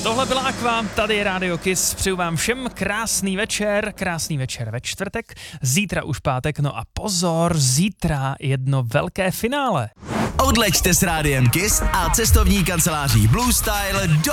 Tohle byla Aqua, tady je Radio Kiss, přeju vám všem krásný večer ve čtvrtek, zítra už pátek, no a pozor, zítra jedno velké finále. Odleďte s Rádiem Kiss a cestovní kanceláří Blue Style do